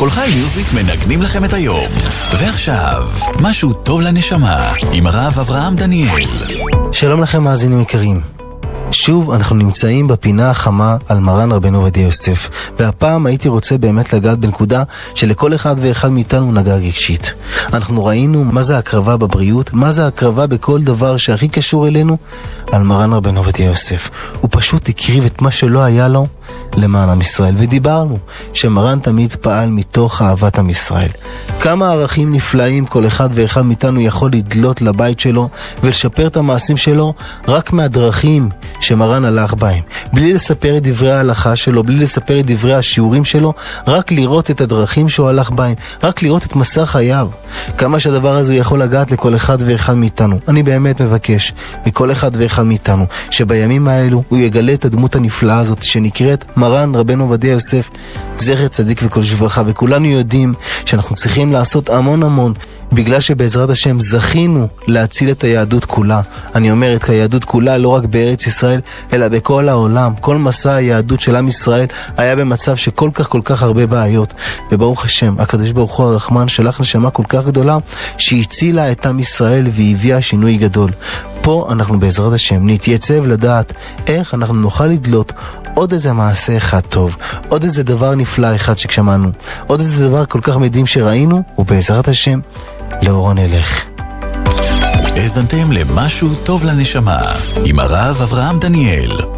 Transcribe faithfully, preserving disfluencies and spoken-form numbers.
כל חי מיוזיק מנגנים לכם את היום. ועכשיו, משהו טוב לנשמה, עם הרב אברהם דניאל. שלום לכם מאזינים יקרים. שוב אנחנו נמצאים בפינה החמה על מרן רבנו עובדיה יוסף, והפעם הייתי רוצה באמת לגעת בנקודה שלכל אחד ואחד מאיתנו נגע רגשית. אנחנו ראינו מה זה הקרבה בבריאות, מה זה הקרבה בכל דבר שהכי קשור אלינו על מרן רבנו עובדיה יוסף. הוא פשוט הקריב את מה שלא היה לו למען עם ישראל, ודיברנו שמרן תמיד פעל מתוך אהבת עם ישראל. כמה ערכים נפלאים כל אחד ואחד מאיתנו יכול לדלות לבית שלו ולשפר את המעשים שלו רק מהדרכים שמרן הלך בהם, בלי לספר את דברי ההלכה שלו, בלי לספר את דברי השיעורים שלו, רק לראות את הדרכים שהוא הלך בהם, רק לראות את מסע חייו. כמה שהדבר הזה יכול לגעת לכל אחד ואחד מאיתנו. אני באמת מבקש מכל אחד ואחד מאיתנו שבימים האלו הוא יגלה את הדמות הנפלאה הזאת שנקראת מרן רבנו עובדיה יוסף, זכר צדיק וקדוש לברכה. וכולנו יודעים שאנחנו צריכים לעשות המון המון, בגלל שבעזרת השם זכינו להציל את היהדות כולה. אני אומר את היהדות כולה לא רק בארץ ישראל אלא בכל העולם. כל מסע היהדות של עם ישראל היה במצב שכל כך כל כך הרבה בעיות, וברוך השם הקדוש ברוך הוא הרחמן שלח נשמה כל כך גדולה שהצילה את עם ישראל והביאה שינוי גדול. פה אנחנו בעזרת השם נתייצב לדעת איך אנחנו נוכל לדלות עוד איזה מעשה אחד טוב, עוד איזה דבר נפלא אחד ששמענו, עוד איזה דבר כל כך מדהים שראינו, ובעזרת השם לאורו נלך. האזנתם למשהו טוב לנשמה עם הרב אברהם דניאל.